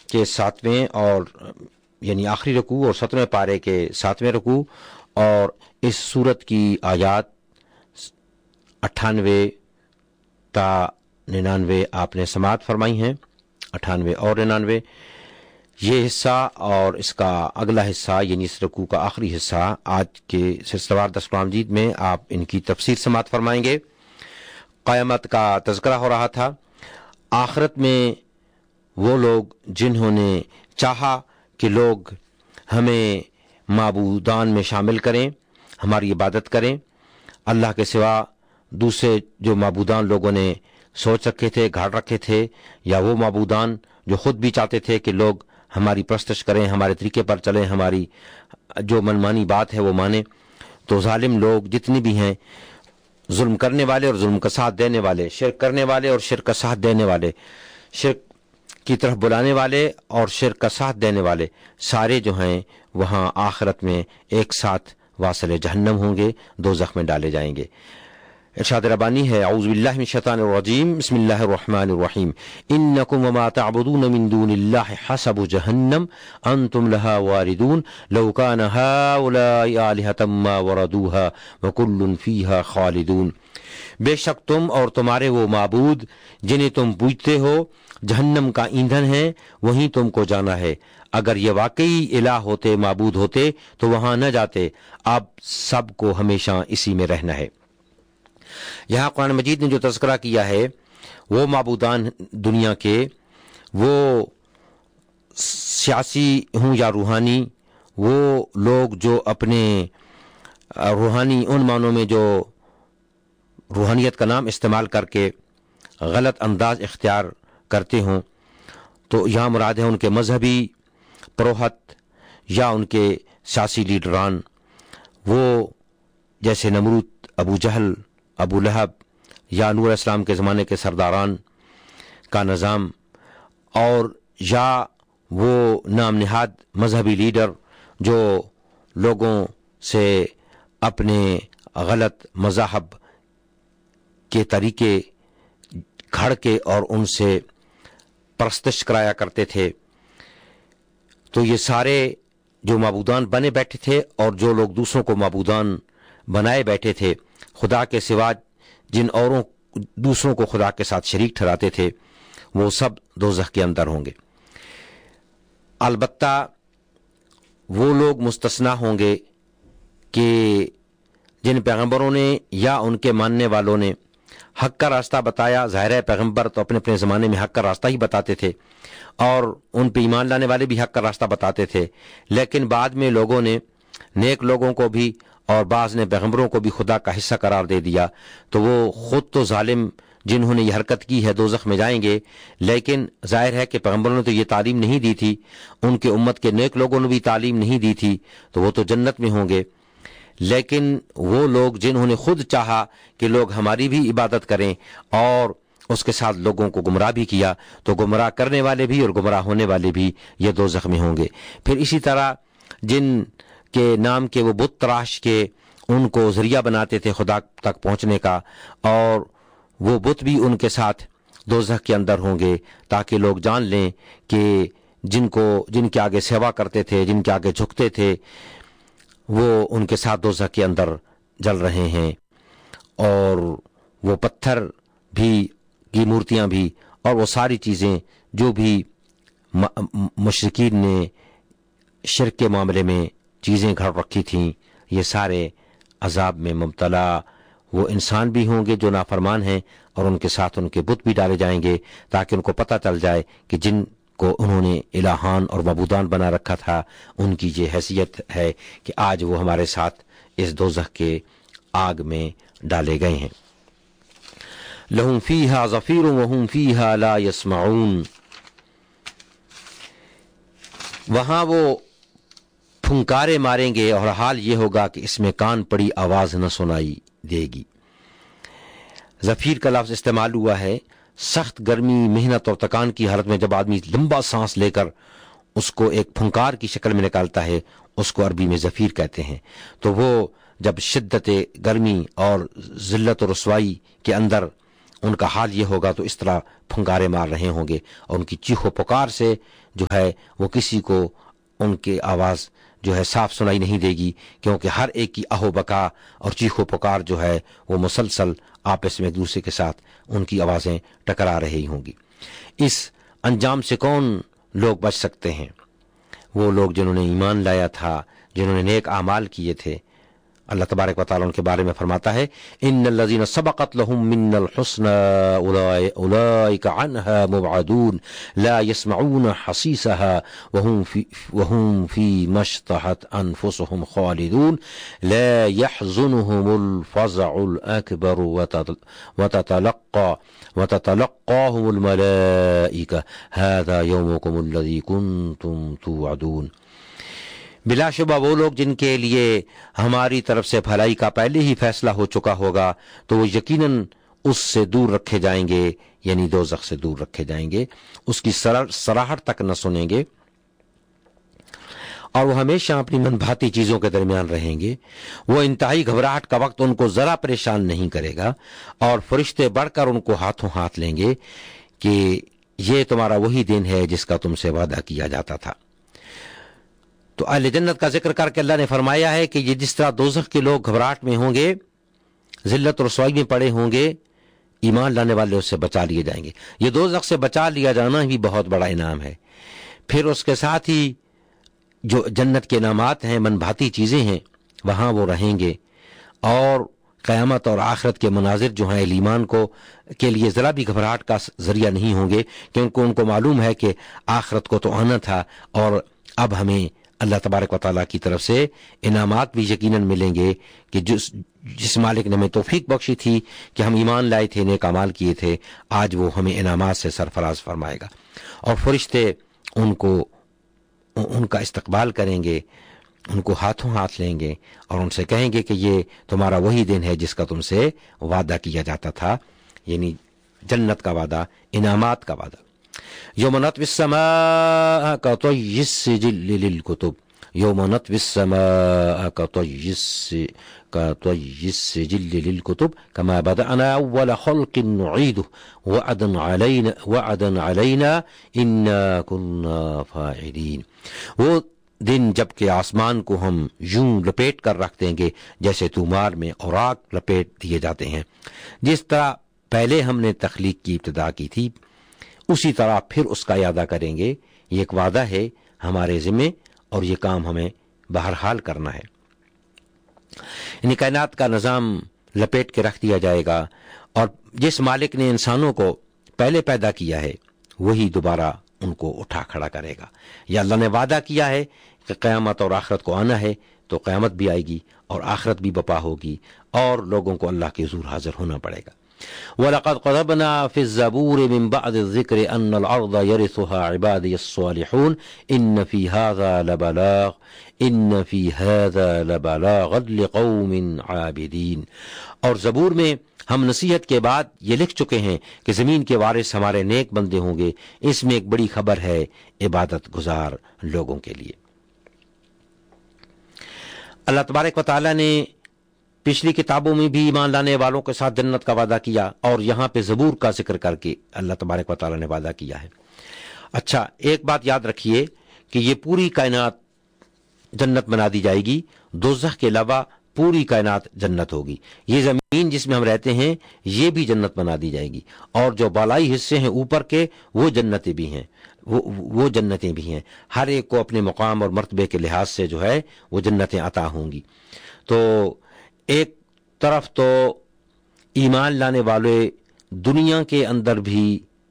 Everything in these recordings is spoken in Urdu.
کے 7ویں اور یعنی آخری رکوع اور 7ویں پارے کے 7ویں رکوع اور اس سورت کی آیات 98 تا 99 آپ نے سماعت فرمائی ہیں، 98 اور 99۔ یہ حصہ اور اس کا اگلا حصہ یعنی اس رکوع کا آخری حصہ آج کے سلسلہ وار درس قرآن مجید میں آپ ان کی تفسیر سماعت فرمائیں گے۔ قیامت کا تذکرہ ہو رہا تھا، آخرت میں وہ لوگ جنہوں نے چاہا کہ لوگ ہمیں معبودان میں شامل کریں، ہماری عبادت کریں، اللہ کے سوا دوسرے جو معبودان لوگوں نے سوچ رکھے تھے، گھاڑ رکھے تھے، یا وہ معبودان جو خود بھی چاہتے تھے کہ لوگ ہماری پرستش کریں، ہمارے طریقے پر چلیں، ہماری جو منمانی بات ہے وہ مانیں، تو ظالم لوگ جتنی بھی ہیں، ظلم کرنے والے اور ظلم کا ساتھ دینے والے، شرک کرنے والے اور شرک کا ساتھ دینے والے، شرک کی طرف بلانے والے اور شرک کا ساتھ دینے والے، سارے جو ہیں وہاں آخرت میں ایک ساتھ واصل جہنم ہوں گے، دوزخ میں ڈالے جائیں گے۔ ارشاد ربانی ہے، اعوذ باللہ من الشیطان الرجیم، بسم اللہ الرحمن الرحیم، انکم وما تعبدون من دون اللہ حسب جہنم انتم لہا واردون لو کان ہؤلاء آلہۃ ما وردوها وکل فیہا خالدون۔ بے شک تم اور تمہارے وہ معبود جنہیں تم پوجتے ہو جہنم کا ایندھن ہے، وہیں تم کو جانا ہے۔ اگر یہ واقعی الہ ہوتے، معبود ہوتے تو وہاں نہ جاتے، اب سب کو ہمیشہ اسی میں رہنا ہے۔ یہاں قرآن مجید نے جو تذکرہ کیا ہے وہ معبودان دنیا کے، وہ سیاسی ہوں یا روحانی، وہ لوگ جو اپنے روحانی ان معنوں میں جو روحانیت کا نام استعمال کر کے غلط انداز اختیار کرتے ہوں، تو یہاں مراد ہے ان کے مذہبی پروہت یا ان کے سیاسی لیڈران، وہ جیسے نمرود، ابو جہل، ابو لہب یا نور اسلام کے زمانے کے سرداران کا نظام، اور یا وہ نام نہاد مذہبی لیڈر جو لوگوں سے اپنے غلط مذاہب کے طریقے گھڑ کے اور ان سے پرستش کرایا کرتے تھے۔ تو یہ سارے جو معبودان بنے بیٹھے تھے اور جو لوگ دوسروں کو معبودان بنائے بیٹھے تھے، خدا کے سوا جن اوروں دوسروں کو خدا کے ساتھ شریک ٹھہراتے تھے، وہ سب دوزخ کے اندر ہوں گے۔ البتہ وہ لوگ مستثنا ہوں گے کہ جن پیغمبروں نے یا ان کے ماننے والوں نے حق کا راستہ بتایا۔ ظاہر ہے پیغمبر تو اپنے اپنے زمانے میں حق کا راستہ ہی بتاتے تھے اور ان پہ ایمان لانے والے بھی حق کا راستہ بتاتے تھے، لیکن بعد میں لوگوں نے، نیک لوگوں کو بھی اور بعض نے پیغمبروں کو بھی خدا کا حصہ قرار دے دیا، تو وہ خود تو ظالم جنہوں نے یہ حرکت کی ہے دوزخ میں جائیں گے، لیکن ظاہر ہے کہ پیغمبروں نے تو یہ تعلیم نہیں دی تھی، ان کے امت کے نیک لوگوں نے بھی تعلیم نہیں دی تھی، تو وہ تو جنت میں ہوں گے۔ لیکن وہ لوگ جنہوں نے خود چاہا کہ لوگ ہماری بھی عبادت کریں اور اس کے ساتھ لوگوں کو گمراہ بھی کیا، تو گمراہ کرنے والے بھی اور گمراہ ہونے والے بھی یہ دوزخ میں ہوں گے۔ پھر اسی طرح جن کے نام کے وہ بت تراش کے ان کو ذریعہ بناتے تھے خدا تک پہنچنے کا، اور وہ بت بھی ان کے ساتھ دوزخ کے اندر ہوں گے، تاکہ لوگ جان لیں کہ جن کے آگے سیوا کرتے تھے، جن کے آگے جھکتے تھے، وہ ان کے ساتھ دوزخ کے اندر جل رہے ہیں۔ اور وہ پتھر بھی کی مورتیاں بھی اور وہ ساری چیزیں جو بھی مشرکین نے شرک کے معاملے میں چیزیں گھڑ رکھی تھیں، یہ سارے عذاب میں مبتلا وہ انسان بھی ہوں گے جو نافرمان ہیں، اور ان کے ساتھ ان کے بت بھی ڈالے جائیں گے، تاکہ ان کو پتہ چل جائے کہ جن کو انہوں نے الہان اور معبودان بنا رکھا تھا، ان کی یہ حیثیت ہے کہ آج وہ ہمارے ساتھ اس دوزخ کے آگ میں ڈالے گئے ہیں۔ لہم فیہا زفیر وہم فیہا لا یسمعون، وہاں وہ پھنکارے ماریں گے اور حال یہ ہوگا کہ اس میں کان پڑی آواز نہ سنائی دے گی۔ زفیر کا لفظ استعمال ہوا ہے سخت گرمی، محنت اور تکان کی حالت میں جب آدمی لمبا سانس لے کر اس کو ایک پھنکار کی شکل میں نکالتا ہے، اس کو عربی میں زفیر کہتے ہیں۔ تو وہ جب شدت گرمی اور ذلت و رسوائی کے اندر ان کا حال یہ ہوگا تو اس طرح پھنکارے مار رہے ہوں گے، اور ان کی چیخ و پکار سے جو ہے وہ کسی کو ان کی آواز جو ہے صاف سنائی نہیں دے گی، کیونکہ ہر ایک کی اہو بکا اور چیخ و پکار جو ہے وہ مسلسل آپس میں ایک دوسرے کے ساتھ ان کی آوازیں ٹکرا رہی ہوں گی۔ اس انجام سے کون لوگ بچ سکتے ہیں؟ وہ لوگ جنہوں نے ایمان لایا تھا، جنہوں نے نیک اعمال کیے تھے۔ اللہ تبارک و تعالیٰ ان کے بارے میں فرماتا ہے ان الذین سبقت لهم من الحسنى اولئک عنها مبعدون لا يسمعون حسیسها وهم فيما اشتهت انفسهم خالدون لا يحزنهم الفزع الاکبر وتتلقاهم الملائکہ هذا يومكم الذي كنتم توعدون۔ بلا شبہ وہ لوگ جن کے لیے ہماری طرف سے بھلائی کا پہلے ہی فیصلہ ہو چکا ہوگا تو وہ یقیناً اس سے دور رکھے جائیں گے، یعنی دوزخ سے دور رکھے جائیں گے، اس کی سراہٹ تک نہ سنیں گے، اور وہ ہمیشہ اپنی من بھاتی چیزوں کے درمیان رہیں گے۔ وہ انتہائی گھبراہٹ کا وقت ان کو ذرا پریشان نہیں کرے گا، اور فرشتے بڑھ کر ان کو ہاتھوں ہاتھ لیں گے کہ یہ تمہارا وہی دن ہے جس کا تم سے وعدہ کیا جاتا تھا۔ تو اہل جنت کا ذکر کر کے اللہ نے فرمایا ہے کہ یہ جس طرح دوزخ کے لوگ گھبراہٹ میں ہوں گے، ذلت اور رسوائی میں پڑے ہوں گے، ایمان لانے والے اس سے بچا لیے جائیں گے۔ یہ دوزخ سے بچا لیا جانا بھی بہت بڑا انعام ہے۔ پھر اس کے ساتھ ہی جو جنت کے انعامات ہیں، من بھاتی چیزیں ہیں، وہاں وہ رہیں گے، اور قیامت اور آخرت کے مناظر جو ہیں ایمان کو کے لیے ذرا بھی گھبراہٹ کا ذریعہ نہیں ہوں گے، کیونکہ ان کو معلوم ہے کہ آخرت کو تو آنا تھا، اور اب ہمیں اللہ تبارک و تعالیٰ کی طرف سے انعامات بھی یقیناً ملیں گے کہ جس مالک نے ہمیں توفیق بخشی تھی کہ ہم ایمان لائے تھے، نیک اعمال کیے تھے، آج وہ ہمیں انعامات سے سرفراز فرمائے گا، اور فرشتے ان کا استقبال کریں گے، ان کو ہاتھوں ہاتھ لیں گے اور ان سے کہیں گے کہ یہ تمہارا وہی دن ہے جس کا تم سے وعدہ کیا جاتا تھا، یعنی جنت کا وعدہ، انعامات کا وعدہ۔ یوم نطوی السماء کطی السجل للکتب، یوم نطوی السماء کطی السجل للکتب کما بدأنا اول خلق نعیدہ وعدا علینا انا کنا فاعلین۔ وہ دن جب کہ آسمان کو ہم یوں لپیٹ کر رکھ دیں گے جیسے تومار میں اوراق لپیٹ دیے جاتے ہیں، جس طرح پہلے ہم نے تخلیق کی ابتدا کی تھی اسی طرح پھر اس کا اعادہ کریں گے۔ یہ ایک وعدہ ہے ہمارے ذمہ، اور یہ کام ہمیں بہرحال کرنا ہے۔ یعنی کائنات کا نظام لپیٹ کے رکھ دیا جائے گا، اور جس مالک نے انسانوں کو پہلے پیدا کیا ہے وہی دوبارہ ان کو اٹھا کھڑا کرے گا۔ یا اللہ نے وعدہ کیا ہے کہ قیامت اور آخرت کو آنا ہے، تو قیامت بھی آئے گی اور آخرت بھی بپا ہوگی، اور لوگوں کو اللہ کے حضور حاضر ہونا پڑے گا۔ وَلَقَدْ قَضَبْنَا فِي الزَّبُورِ مِن بَعْدِ الذِّكْرِ أَنَّ الْأَرْضَ يَرِثُهَا عِبَادِيَ الصَّالِحُونَ إِنَّ فِي هَذَا لَبَلَاغًا لِقَوْمٍ عَابِدِينَ۔ اور زبور میں ہم نصیحت کے بعد یہ لکھ چکے ہیں کہ زمین کے وارث ہمارے نیک بندے ہوں گے، اس میں ایک بڑی خبر ہے عبادت گزار لوگوں کے لیے۔ اللہ تبارک و تعالیٰ نے پچھلی کتابوں میں بھی ایمان لانے والوں کے ساتھ جنت کا وعدہ کیا، اور یہاں پہ زبور کا ذکر کر کے اللہ تبارک و تعالیٰ نے وعدہ کیا ہے۔ اچھا، ایک بات یاد رکھیے کہ یہ پوری کائنات جنت بنا دی جائے گی، دوزخ کے علاوہ پوری کائنات جنت ہوگی۔ یہ زمین جس میں ہم رہتے ہیں یہ بھی جنت بنا دی جائے گی، اور جو بالائی حصے ہیں اوپر کے وہ جنتیں بھی ہیں، وہ جنتیں بھی ہیں، ہر ایک کو اپنے مقام اور مرتبے کے لحاظ سے جو ہے وہ جنتیں عطا ہوں گی۔ تو ایک طرف تو ایمان لانے والے دنیا کے اندر بھی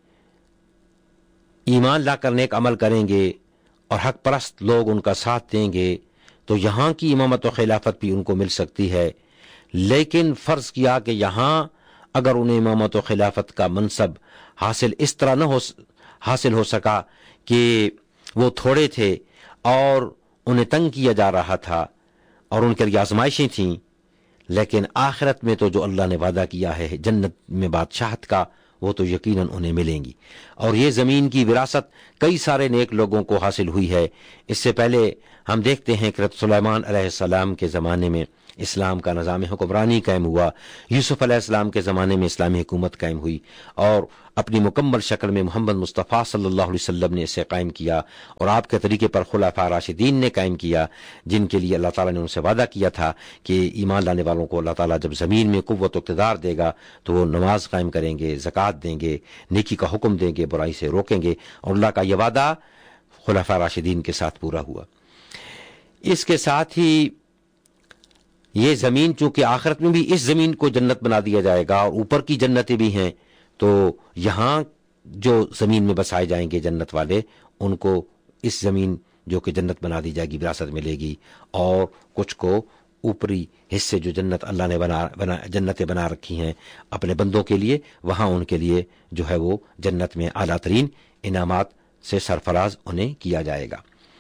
ایمان لا کر نیک عمل کریں گے اور حق پرست لوگ ان کا ساتھ دیں گے تو یہاں کی امامت و خلافت بھی ان کو مل سکتی ہے، لیکن فرض کیا کہ یہاں اگر انہیں امامت و خلافت کا منصب حاصل اس طرح نہ حاصل ہو سکا کہ وہ تھوڑے تھے اور انہیں تنگ کیا جا رہا تھا اور ان کے لیے آزمائشیں تھیں، لیکن آخرت میں تو جو اللہ نے وعدہ کیا ہے جنت میں بادشاہت کا، وہ تو یقیناً انہیں ملیں گی۔ اور یہ زمین کی وراثت کئی سارے نیک لوگوں کو حاصل ہوئی ہے۔ اس سے پہلے ہم دیکھتے ہیں کہ سلیمان علیہ السلام کے زمانے میں اسلام کا نظام حکمرانی قائم ہوا، یوسف علیہ السلام کے زمانے میں اسلامی حکومت قائم ہوئی، اور اپنی مکمل شکل میں محمد مصطفیٰ صلی اللہ علیہ وسلم نے اسے قائم کیا، اور آپ کے طریقے پر خلفاء راشدین نے قائم کیا، جن کے لیے اللہ تعالیٰ نے ان سے وعدہ کیا تھا کہ ایمان لانے والوں کو اللہ تعالیٰ جب زمین میں قوت و اقتدار دے گا تو وہ نماز قائم کریں گے، زکوٰۃ دیں گے، نیکی کا حکم دیں گے، برائی سے روکیں گے، اور اللہ کا یہ وعدہ خلفاء راشدین کے ساتھ پورا ہوا۔ اس کے ساتھ ہی یہ زمین چونکہ آخرت میں بھی اس زمین کو جنت بنا دیا جائے گا، اور اوپر کی جنتیں بھی ہیں، تو یہاں جو زمین میں بسائے جائیں گے جنت والے، ان کو اس زمین جو کہ جنت بنا دی جائے گی وراثت ملے گی، اور کچھ کو اوپری حصے جو جنت اللہ نے جنتیں بنا رکھی ہیں اپنے بندوں کے لیے، وہاں ان کے لیے جو ہے وہ جنت میں اعلیٰ ترین انعامات سے سرفراز انہیں کیا جائے گا۔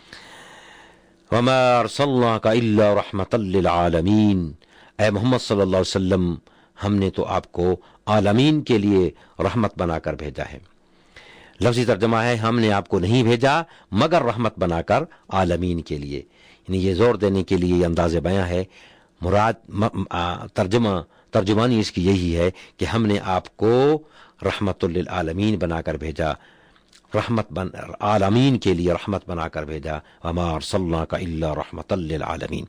وَمَا أَرْسَلْنَاكَ إِلَّا رَحْمَةً لِّلْعَالَمِينَ، اے محمد صلی اللہ علیہ وسلم، ہم نے تو آپ کو عالمین کے لیے رحمت بنا کر بھیجا ہے۔ لفظی ترجمہ ہے ہم نے آپ کو نہیں بھیجا مگر رحمت بنا کر عالمین کے لیے، یعنی یہ زور دینے کے لیے یہ انداز بیاں ہے، مراد ترجمانی اس کی یہی ہے کہ ہم نے آپ کو رحمت للعالمین بنا کر بھیجا، عالمین کے لیے رحمت بنا کر بھیجا۔ وما ارسلناک الا رحمۃ للعالمین۔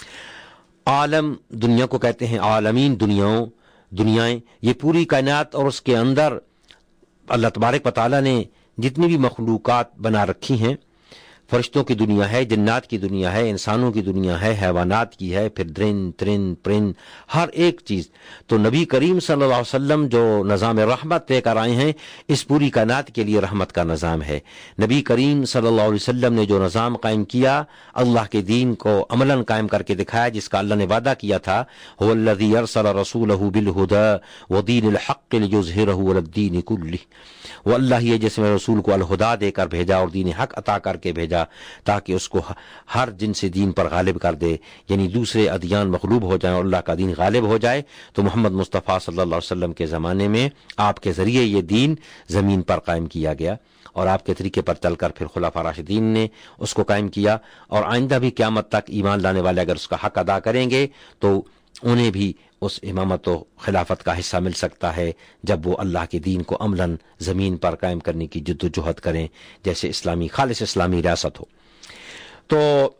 عالم دنیا کو کہتے ہیں، عالمین دنیائیں، یہ پوری کائنات اور اس کے اندر اللہ تبارک و تعالیٰ نے جتنی بھی مخلوقات بنا رکھی ہیں، فرشتوں کی دنیا ہے، جنات کی دنیا ہے، انسانوں کی دنیا ہے، حیوانات کی ہے، پھر درند پرند، ہر ایک چیز، تو نبی کریم صلی اللہ علیہ وسلم جو نظام رحمت لے کر آئے ہیں، اس پوری کائنات کے لیے رحمت کا نظام ہے۔ نبی کریم صلی اللہ علیہ وسلم نے جو نظام قائم کیا، اللہ کے دین کو عملاً قائم کر کے دکھایا، جس کا اللہ نے وعدہ کیا تھا، هو الذی ارسل رسولہ بالہدی ودین الحق لیظہرہ علی الدین کلہ، وہ اللہ ہی ہے جس نے رسول کو الہدا دے کر بھیجا اور دین حق عطا کر کے بھیجا تاکہ اس کو ہر جنس دین پر غالب کر دے، یعنی دوسرے ادیان مغلوب ہو جائیں اور اللہ کا دین غالب ہو جائے۔ تو محمد مصطفیٰ صلی اللہ علیہ وسلم کے زمانے میں آپ کے ذریعے یہ دین زمین پر قائم کیا گیا، اور آپ کے طریقے پر چل کر پھر خلفاء راشدین نے اس کو قائم کیا، اور آئندہ بھی قیامت تک ایمان لانے والے اگر اس کا حق ادا کریں گے تو انہیں بھی اس امامت و خلافت کا حصہ مل سکتا ہے جب وہ اللہ کے دین کو عملاً زمین پر قائم کرنے کی جد و جہد کریں، جیسے خالص اسلامی ریاست ہو۔ تو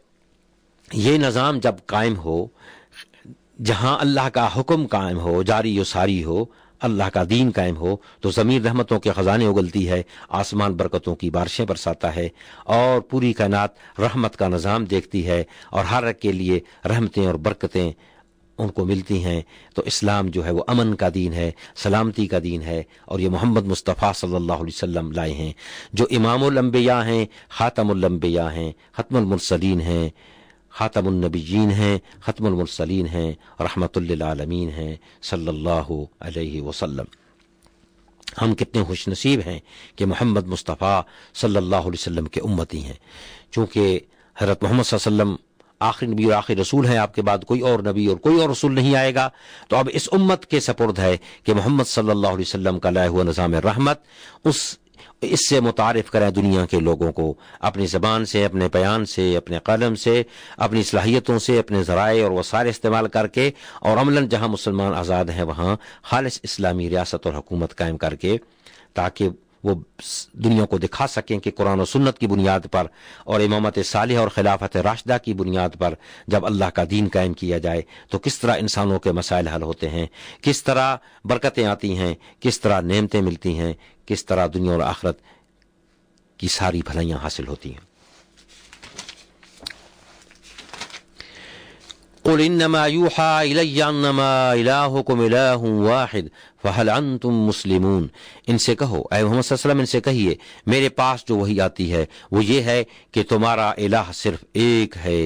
یہ نظام جب قائم ہو، جہاں اللہ کا حکم قائم ہو، جاری و ساری ہو، اللہ کا دین قائم ہو، تو زمین رحمتوں کے خزانے اگلتی ہے، آسمان برکتوں کی بارشیں برساتا ہے، اور پوری کائنات رحمت کا نظام دیکھتی ہے، اور ہر ایک کے لیے رحمتیں اور برکتیں ان کو ملتی ہیں۔ تو اسلام جو ہے وہ امن کا دین ہے، سلامتی کا دین ہے، اور یہ محمد مصطفیٰ صلی اللہ علیہ وسلم لائے ہیں، جو امام الانبیاء ہیں، خاتم الانبیاء ہیں، ختم المرسلین ہیں، خاتم النبیین ہیں، ختم المرسلین ہیں، رحمت للعالمین ہیں صلی اللہ علیہ وسلم۔ ہم کتنے خوش نصیب ہیں کہ محمد مصطفیٰ صلی اللہ علیہ وسلم کے امتی ہیں، چونکہ حضرت محمد صلی اللہ علیہ وسلم آخری نبی اور آخری رسول ہیں، آپ کے بعد کوئی اور نبی اور کوئی اور رسول نہیں آئے گا، تو اب اس امت کے سپرد ہے کہ محمد صلی اللہ علیہ وسلم کا لایا ہوا نظام رحمت اس سے متعارف کریں دنیا کے لوگوں کو، اپنی زبان سے، اپنے بیان سے، اپنے قلم سے، اپنی صلاحیتوں سے، اپنے ذرائع اور وسائل استعمال کر کے، اور عملاً جہاں مسلمان آزاد ہیں وہاں خالص اسلامی ریاست اور حکومت قائم کر کے، تاکہ وہ دنیا کو دکھا سکیں کہ قرآن و سنت کی بنیاد پر اور امامت صالح اور خلافت راشدہ کی بنیاد پر جب اللہ کا دین قائم کیا جائے تو کس طرح انسانوں کے مسائل حل ہوتے ہیں، کس طرح برکتیں آتی ہیں، کس طرح نعمتیں ملتی ہیں، کس طرح دنیا اور آخرت کی ساری بھلائیاں حاصل ہوتی ہیں۔ قل انما یوحی الی انما الہکم الہ واحد فہل انتم مسلمون، ان سے کہو، اے محمد صلی اللہ علیہ وسلم ان سے کہیے، میرے پاس جو وحی آتی ہے وہ یہ ہے کہ تمہارا الہ صرف ایک ہے،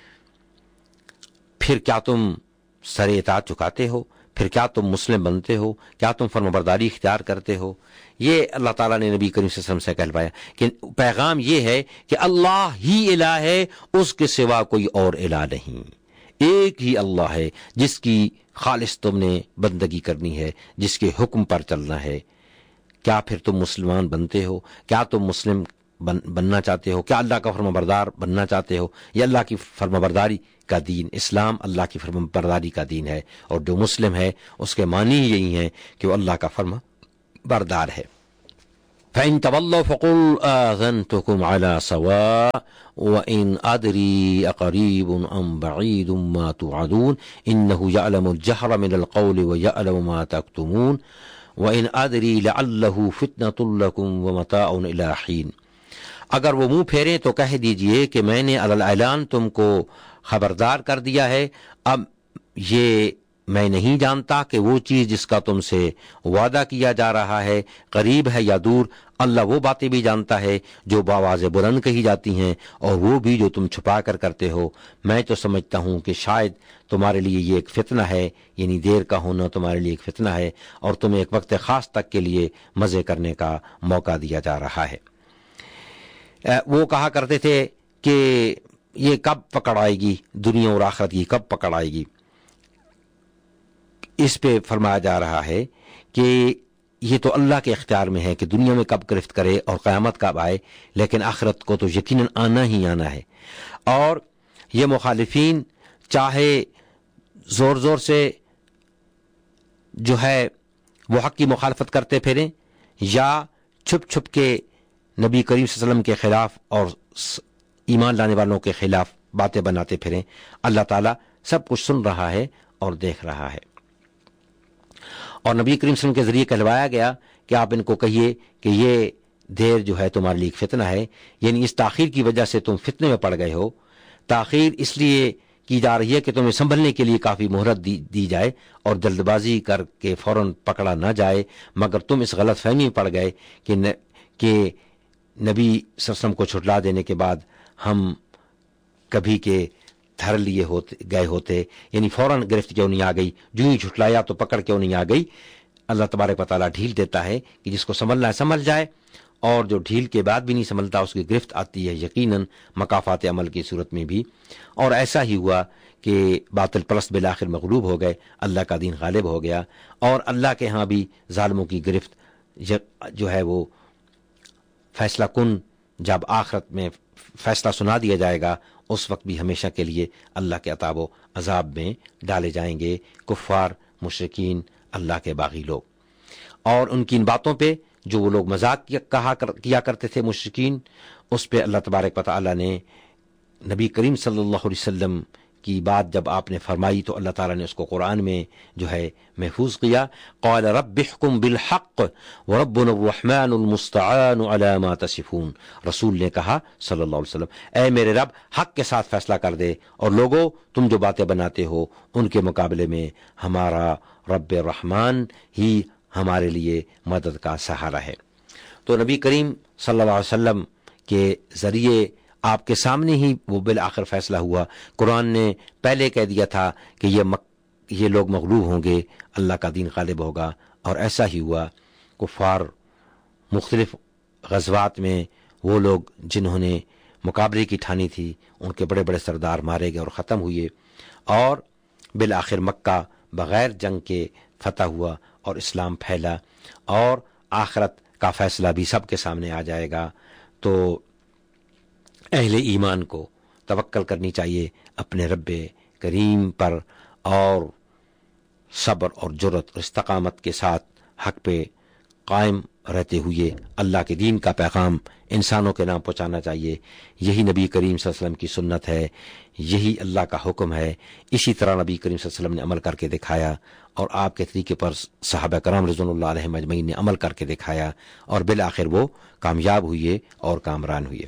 پھر کیا تم سر اطاعت چکاتے ہو؟ پھر کیا تم مسلم بنتے ہو؟ کیا تم فرمانبرداری اختیار کرتے ہو؟ یہ اللہ تعالیٰ نے نبی کریم صلی اللہ علیہ وسلم سے کہلوایا کہ پیغام یہ ہے کہ اللہ ہی الہ ہے، اس کے سوا کوئی اور الہ نہیں، ایک ہی اللہ ہے جس کی خالص تم نے بندگی کرنی ہے، جس کے حکم پر چلنا ہے۔ کیا پھر تم مسلمان بنتے ہو؟ کیا تم مسلم بننا چاہتے ہو؟ کیا اللہ کا فرمانبردار بننا چاہتے ہو؟ یہ اللہ کی فرمانبرداری کا دین، اسلام اللہ کی فرمانبرداری کا دین ہے، اور جو مسلم ہے اس کے معنی ہی یہی ہیں کہ وہ اللہ کا فرمانبردار ہے۔ فَإِن تَوَلَّوْا فَقُلْ آذَنْتُكُمْ عَلَى سَوَاءٍ وَإِنْ أَدْرِي أَقَرِيبٌ أَمْ بَعِيدٌ مَا تُوعَدُونَ إِنَّهُ يَعْلَمُ الْجَهْرَ مِنَ الْقَوْلِ وَيَعْلَمُ مَا تَكْتُمُونَ وَإِنْ أَدْرِي لَعَلَّهُ فِتْنَةٌ لَكُمْ وَمَتَاعٌ إِلَىٰ حِينٍ۔ اگر وہ منہ پھیریں تو کہہ دیجئے کہ میں نے علی الاعلان تم کو خبردار کر دیا ہے، اب یہ میں نہیں جانتا کہ وہ چیز جس کا تم سے وعدہ کیا جا رہا ہے قریب ہے یا دور۔ اللہ وہ باتیں بھی جانتا ہے جو بآواز بلند کہی جاتی ہیں، اور وہ بھی جو تم چھپا کر کرتے ہو۔ میں تو سمجھتا ہوں کہ شاید تمہارے لیے یہ ایک فتنہ ہے، یعنی دیر کا ہونا تمہارے لیے ایک فتنہ ہے، اور تمہیں ایک وقت خاص تک کے لیے مزے کرنے کا موقع دیا جا رہا ہے۔ وہ کہا کرتے تھے کہ یہ کب پکڑ آئے گی، دنیا اور آخرت کی کب پکڑ آئے گی؟ اس پہ فرمایا جا رہا ہے کہ یہ تو اللہ کے اختیار میں ہے کہ دنیا میں کب گرفت کرے اور قیامت کب آئے، لیکن آخرت کو تو یقیناً آنا ہی آنا ہے۔ اور یہ مخالفین چاہے زور زور سے جو ہے وہ حق کی مخالفت کرتے پھریں، یا چھپ چھپ کے نبی کریم صلی اللہ علیہ وسلم کے خلاف اور ایمان لانے والوں کے خلاف باتیں بناتے پھریں، اللہ تعالیٰ سب کچھ سن رہا ہے اور دیکھ رہا ہے۔ اور نبی کریم صلی اللہ علیہ وسلم کے ذریعے کہلوایا گیا کہ آپ ان کو کہیے کہ یہ دیر جو ہے تمہارے لیے ایک فتنہ ہے، یعنی اس تاخیر کی وجہ سے تم فتنے میں پڑ گئے ہو۔ تاخیر اس لیے کی جا رہی ہے کہ تمہیں سنبھلنے کے لیے کافی مہلت دی جائے اور جلد بازی کر کے فوراً پکڑا نہ جائے، مگر تم اس غلط فہمی میں پڑ گئے کہ نبی صلی اللہ علیہ وسلم کو چھٹلا دینے کے بعد ہم کبھی کے دھر لیے گئے ہوتے، یعنی فوراً گرفت کیوں نہیں آ گئی، جو ہی چھٹلایا تو پکڑ کیوں نہیں آ گئی۔ اللہ تبارک و تعالیٰ ڈھیل دیتا ہے کہ جس کو سنبھلنا ہے سنبھل جائے، اور جو ڈھیل کے بعد بھی نہیں سنبھلتا اس کی گرفت آتی ہے یقیناً مکافات عمل کی صورت میں بھی۔ اور ایسا ہی ہوا کہ باطل پرست بالآخر مغلوب ہو گئے، اللہ کا دین غالب ہو گیا، اور اللہ کے ہاں بھی ظالموں کی گرفت جو ہے وہ فیصلہ کن، جب آخرت میں فیصلہ سنا دیا جائے گا اس وقت بھی ہمیشہ کے لیے اللہ کے عذاب و عذاب میں ڈالے جائیں گے کفار، مشرکین، اللہ کے باغی لوگ۔ اور ان کی ان باتوں پہ جو وہ لوگ مذاق کیا کرتے تھے مشرکین، اس پہ اللہ تبارک و تعالیٰ نے نبی کریم صلی اللہ علیہ وسلم کی بات جب آپ نے فرمائی تو اللہ تعالیٰ نے اس کو قرآن میں جو ہے محفوظ کیا۔ قال رب احکم بالحق وربنا الرحمن المستعان علی ما تصفون۔ رسول نے کہا صلی اللہ علیہ وسلم، اے میرے رب حق کے ساتھ فیصلہ کر دے، اور لوگوں تم جو باتیں بناتے ہو ان کے مقابلے میں ہمارا رب رحمان ہی ہمارے لیے مدد کا سہارا ہے۔ تو نبی کریم صلی اللہ علیہ وسلم کے ذریعے آپ کے سامنے ہی وہ بالآخر فیصلہ ہوا۔ قرآن نے پہلے کہہ دیا تھا کہ یہ لوگ مغلوب ہوں گے، اللہ کا دین غالب ہوگا، اور ایسا ہی ہوا۔ کفار مختلف غزوات میں وہ لوگ جنہوں نے مقابلے کی ٹھانی تھی ان کے بڑے بڑے سردار مارے گئے اور ختم ہوئے، اور بالآخر مکہ بغیر جنگ کے فتح ہوا اور اسلام پھیلا، اور آخرت کا فیصلہ بھی سب کے سامنے آ جائے گا۔ تو اہل ایمان کو توکل کرنی چاہیے اپنے رب کریم پر، اور صبر اور جرت اور استقامت کے ساتھ حق پہ قائم رہتے ہوئے اللہ کے دین کا پیغام انسانوں کے نام پہنچانا چاہیے۔ یہی نبی کریم صلی اللہ علیہ وسلم کی سنت ہے، یہی اللہ کا حکم ہے۔ اسی طرح نبی کریم صلی اللہ علیہ وسلم نے عمل کر کے دکھایا، اور آپ کے طریقے پر صحابہ کرام رضوان اللہ علیہم اجمعین نے عمل کر کے دکھایا، اور بالآخر وہ کامیاب ہوئے اور کامران ہوئے۔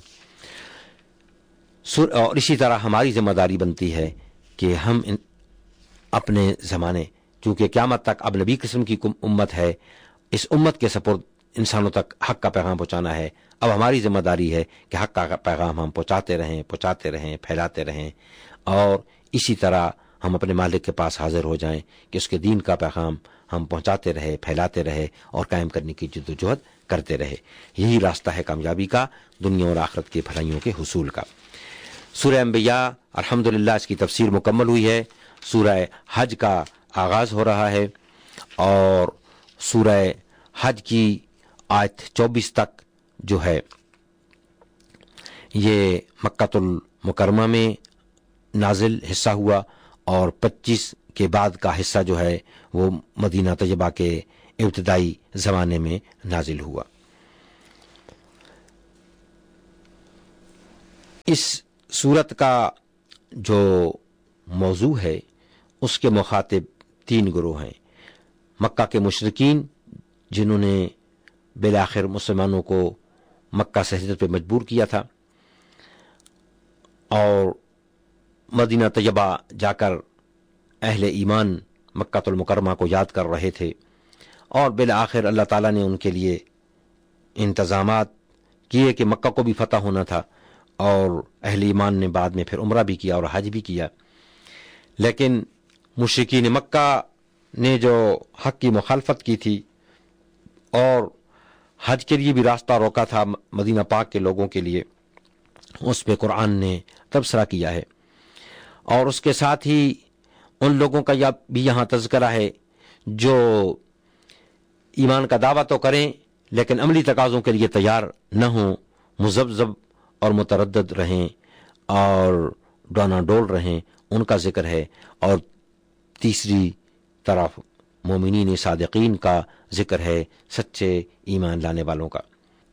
اور اسی طرح ہماری ذمہ داری بنتی ہے کہ ہم اپنے زمانے، چونکہ قیامت تک اب نبی قسم کی امت ہے، اس امت کے سپرد انسانوں تک حق کا پیغام پہنچانا ہے۔ اب ہماری ذمہ داری ہے کہ حق کا پیغام ہم پہنچاتے رہیں، پھیلاتے رہیں، اور اسی طرح ہم اپنے مالک کے پاس حاضر ہو جائیں کہ اس کے دین کا پیغام ہم پہنچاتے رہے، پھیلاتے رہے، اور قائم کرنے کی جد و جہد کرتے رہے۔ یہی راستہ ہے کامیابی کا، دنیا اور آخرت کے بھلائیوں کے حصول کا۔ سورہ انبیاء الحمدللہ اس کی تفسیر مکمل ہوئی ہے۔ سورہ حج کا آغاز ہو رہا ہے، اور سورہ حج کی آیت 24 تک جو ہے یہ مکہ المکرمہ میں نازل حصہ ہوا، اور 25 کے بعد کا حصہ جو ہے وہ مدینہ طیبہ کے ابتدائی زمانے میں نازل ہوا۔ اس سورت کا جو موضوع ہے اس کے مخاطب 3 گروہ ہیں۔ مکہ کے مشرکین جنہوں نے بالآخر مسلمانوں کو مکہ سے ہجرت پہ مجبور کیا تھا اور مدینہ طیبہ جا کر اہل ایمان مکہ المکرمہ کو یاد کر رہے تھے، اور بالآخر اللہ تعالیٰ نے ان کے لیے انتظامات کیے کہ مکہ کو بھی فتح ہونا تھا، اور اہل ایمان نے بعد میں پھر عمرہ بھی کیا اور حج بھی کیا۔ لیکن مشرکین مکہ نے جو حق کی مخالفت کی تھی اور حج کے لیے بھی راستہ روکا تھا مدینہ پاک کے لوگوں کے لیے، اس پہ قرآن نے تبصرہ کیا ہے، اور اس کے ساتھ ہی ان لوگوں کا بھی یہاں تذکرہ ہے جو ایمان کا دعویٰ تو کریں لیکن عملی تقاضوں کے لیے تیار نہ ہوں، مذبذب اور متردد رہیں اور ڈونا ڈول رہیں، ان کا ذکر ہے۔ اور تیسری طرف مومنین صادقین کا ذکر ہے، سچے ایمان لانے والوں کا۔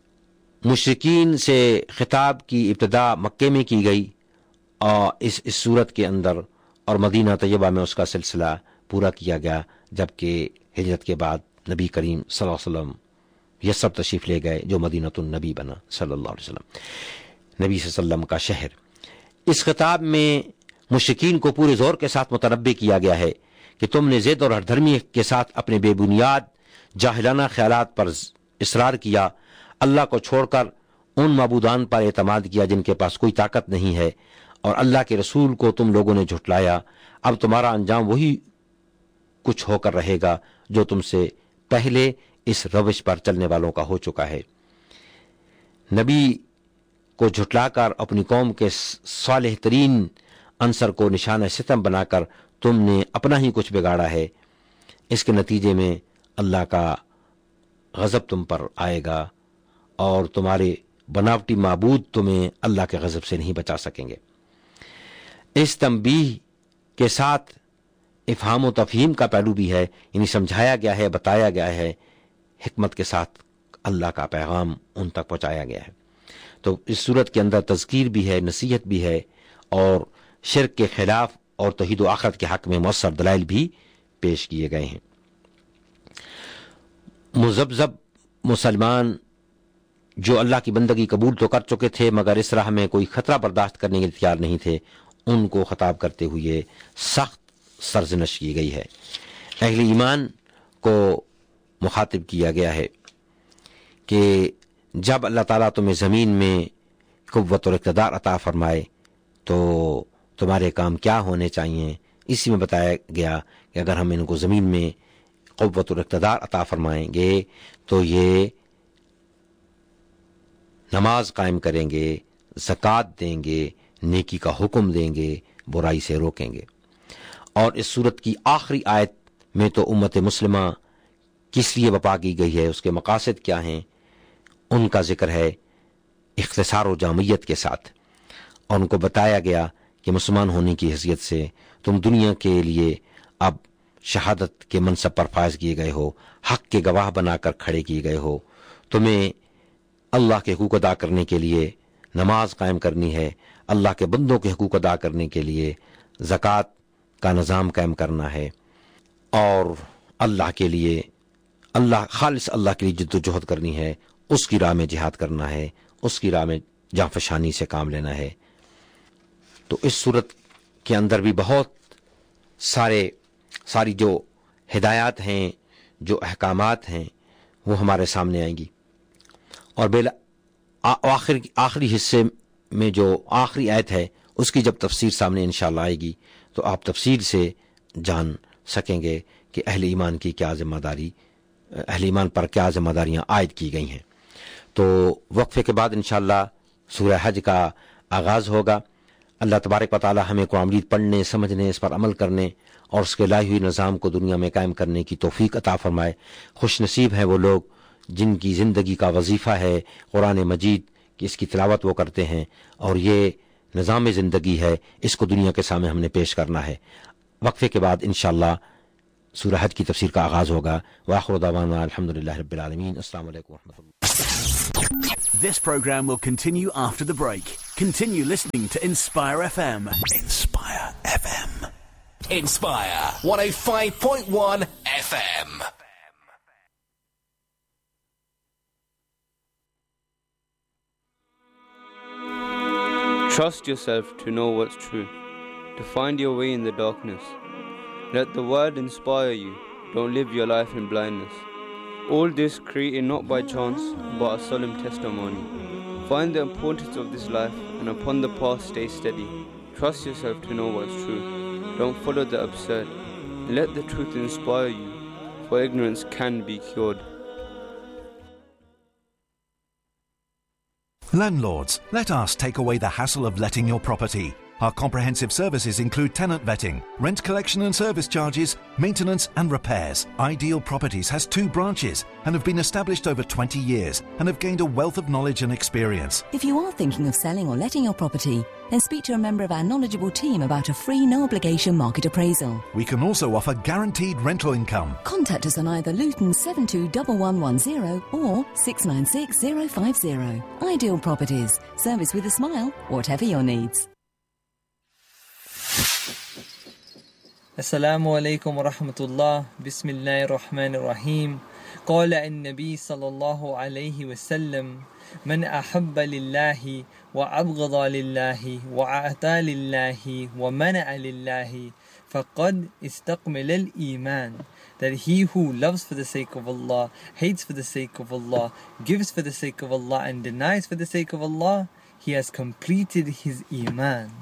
مشرکین سے خطاب کی ابتدا مکے میں کی گئی اور اس صورت کے اندر، اور مدینہ طیبہ میں اس کا سلسلہ پورا کیا گیا، جبکہ ہجرت کے بعد نبی کریم صلی اللہ علیہ وسلم یثرب تشریف لے گئے جو مدینہ النبی بنا صلی اللہ علیہ وسلم، نبی صلی اللہ علیہ وسلم کا شہر۔ اس خطاب میں مشرکین کو پورے زور کے ساتھ متنبہ کیا گیا ہے کہ تم نے ضد اور ہر دھرمی کے ساتھ اپنے بے بنیاد جاہلانہ خیالات پر اصرار کیا، اللہ کو چھوڑ کر ان معبودان پر اعتماد کیا جن کے پاس کوئی طاقت نہیں ہے، اور اللہ کے رسول کو تم لوگوں نے جھٹلایا۔ اب تمہارا انجام وہی کچھ ہو کر رہے گا جو تم سے پہلے اس روش پر چلنے والوں کا ہو چکا ہے۔ نبی کو جھٹلا کر اپنی قوم کے صالح ترین عنصر کو نشانہ ستم بنا کر تم نے اپنا ہی کچھ بگاڑا ہے، اس کے نتیجے میں اللہ کا غضب تم پر آئے گا، اور تمہارے بناوٹی معبود تمہیں اللہ کے غضب سے نہیں بچا سکیں گے۔ اس تنبیہ کے ساتھ افہام و تفہیم کا پہلو بھی ہے، یعنی سمجھایا گیا ہے، بتایا گیا ہے، حکمت کے ساتھ اللہ کا پیغام ان تک پہنچایا گیا ہے۔ تو اس صورت کے اندر تذکیر بھی ہے، نصیحت بھی ہے، اور شرک کے خلاف اور توحید و آخرت کے حق میں مؤثر دلائل بھی پیش کیے گئے ہیں۔ مذبذب مسلمان جو اللہ کی بندگی قبول تو کر چکے تھے مگر اس راہ میں کوئی خطرہ برداشت کرنے کے لیے تیار نہیں تھے، ان کو خطاب کرتے ہوئے سخت سرزنش کی گئی ہے۔ اہل ایمان کو مخاطب کیا گیا ہے کہ جب اللہ تعالیٰ تمہیں زمین میں قوت اور اقتدار عطا فرمائے تو تمہارے کام کیا ہونے چاہیے۔ اسی میں بتایا گیا کہ اگر ہم ان کو زمین میں قوت اور اقتدار عطا فرمائیں گے تو یہ نماز قائم کریں گے، زکوٰۃ دیں گے، نیکی کا حکم دیں گے، برائی سے روکیں گے۔ اور اس سورت کی آخری آیت میں تو امت مسلمہ کس لیے بپا کی گئی ہے، اس کے مقاصد کیا ہیں، ان کا ذکر ہے اختصار و جامعیت کے ساتھ، اور ان کو بتایا گیا کہ مسلمان ہونے کی حیثیت سے تم دنیا کے لیے اب شہادت کے منصب پر فائز کیے گئے ہو، حق کے گواہ بنا کر کھڑے کیے گئے ہو، تمہیں اللہ کے حقوق ادا کرنے کے لیے نماز قائم کرنی ہے، اللہ کے بندوں کے حقوق ادا کرنے کے لیے زکوٰۃ کا نظام قائم کرنا ہے، اور اللہ کے لیے خالص اللہ کے لیے جد و جہد کرنی ہے، اس کی راہ میں جہاد کرنا ہے، اس کی راہ میں جانفشانی سے کام لینا ہے۔ تو اس صورت کے اندر بھی بہت ساری جو ہدایات ہیں، جو احکامات ہیں، وہ ہمارے سامنے آئیں گی، اور آخری حصے میں جو آخری آیت ہے اس کی جب تفسیر سامنے انشاءاللہ آئے گی تو آپ تفسیر سے جان سکیں گے کہ اہل ایمان پر کیا ذمہ داریاں عائد کی گئی ہیں۔ تو وقفے کے بعد انشاءاللہ سورہ حج کا آغاز ہوگا۔ اللہ تبارک و تعالی ہمیں قرآن مجید پڑھنے، سمجھنے، اس پر عمل کرنے اور اس کے لائی ہوئی نظام کو دنیا میں قائم کرنے کی توفیق عطا فرمائے۔ خوش نصیب ہیں وہ لوگ جن کی زندگی کا وظیفہ ہے قرآن مجید कि इसकी तिलावत वो करते हैं और ये निज़ाम ज़िंदगी है, इसको दुनिया के सामने हमने पेश करना है। वक्फे के बाद इंशाअल्लाह सूरह हज की तफसीर का आगाज होगा। व आखिरु दअवाना अल्हम्दुलिल्लाहि रब्बिल आलमीन। अस्सलामु अलैकुम व रहमतुल्लाह। This program will continue after the break. Continue listening to Inspire FM. Inspire FM. Inspire 105.1 FM. Trust yourself to know what's true, to find your way in the darkness. Let the word inspire you. Don't live your life in blindness. All this created not by chance, but a solemn testimony. Find the importance of this life, and upon the path stay steady. Trust yourself to know what's true. Don't follow the absurd. Let the truth inspire you, for ignorance can be cured. Landlords, let us take away the hassle of letting your property. Our comprehensive services include tenant vetting, rent collection and service charges, maintenance and repairs. Ideal Properties has 2 branches and have been established over 20 years and have gained a wealth of knowledge and experience. If you are thinking of selling or letting your property, then speak to a member of our knowledgeable team about a free, no-obligation market appraisal. We can also offer guaranteed rental income. Contact us on either Luton 721110 or 696050. Ideal Properties. Service with a smile, whatever your needs. Assalamu alaikum wa rahmatullah. Bismillahir Rahmanir Rahim. قال النبي صلى الله عليه وسلم من أحب لله وأبغض لله وأعطى لله ومنع لله فقد استكمل الإيمان. That he who loves for the sake of Allah, hates for the sake of Allah, gives for the sake of Allah and denies for the sake of Allah, he has completed his Iman.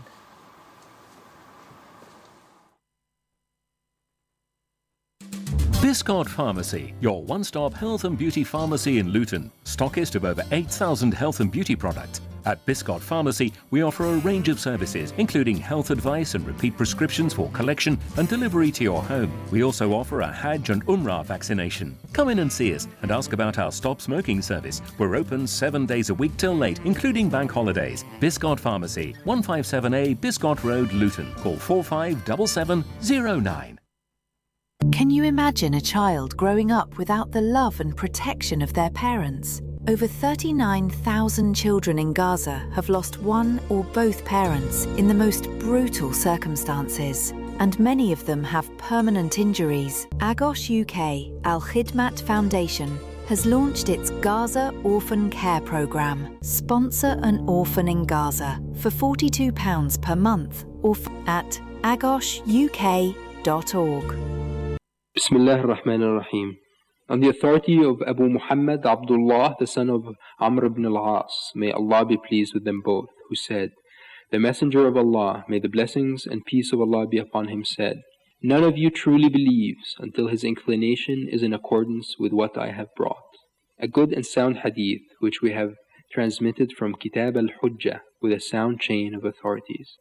Biscard Pharmacy, your one-stop health and beauty pharmacy in Luton, stockist of over 8,000 health and beauty products. At Biscard Pharmacy, we offer a range of services, including health advice and repeat prescriptions for collection and delivery to your home. We also offer a Hajj and Umrah vaccination. Come in and see us and ask about our stop smoking service. We're open 7 days a week till late, including bank holidays. Biscard Pharmacy, 157A Biscard Road, Luton. Call 457709. Can you imagine a child growing up without the love and protection of their parents? Over 39,000 children in Gaza have lost one or both parents in the most brutal circumstances, and many of them have permanent injuries. Agos UK Al Khidmat Foundation has launched its Gaza Orphan Care Programme. Sponsor an orphan in Gaza for £42 per month or at agosuk.org. Bismillah ar-Rahman ar-Rahim. On the authority of Abu Muhammad Abdullah, the son of Amr ibn al-As, may Allah be pleased with them both, who said, the Messenger of Allah, may the blessings and peace of Allah be upon him, said, none of you truly believes until his inclination is in accordance with what I have brought. A good and sound hadith which we have transmitted from Kitab al-Hujjah with a sound chain of authorities.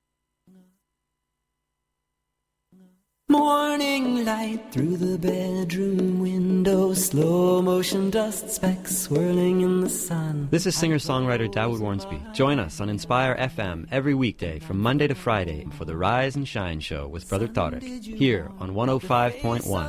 Morning light through the bedroom window, slow motion dust specks swirling in the sun. This is singer-songwriter Dawood Warnsby. Join us on Inspire FM every weekday from Monday to Friday for the Rise and Shine Show with Brother Tariq, here on 105.1